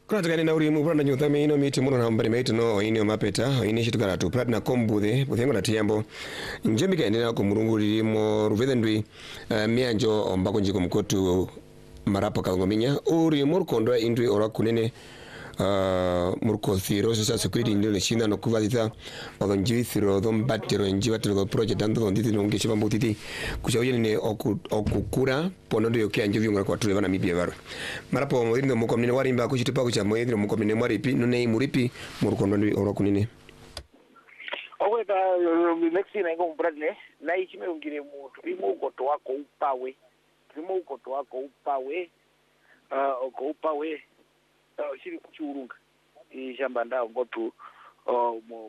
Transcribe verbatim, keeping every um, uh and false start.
Kuna tukani na uri mupurana nyutha meino miti muno na mbari meitu no ini omapeta ini shitukara tu platina kombuthe buthengo na tiyambo njembi kaendelea kumurunguriri mo ruvethendwi uh, mianjo ombako njiko mkotu marapo kalngominya uri murukondo indwi ora kunene uh, murukothiro sasa security ndio le shina no kuvalita odonji thiro don batero njiwa telo project ando don titi nonge chiba mbutiti kushauri ne okukura ponondo yoke anje vyunga kwa tuleva na mibia baro marapo modino mukomnene warimba kuchitupa kucha modino mukomnene mwaripi none muripi murukondo ndwi ora kunene owe ta mexi na ngo mbradne na ichime ungire mutu imo goto wako upawe imo goto wako upawe uh oko upawe uh shiri kuchurunga ishamba ndao ngotu uh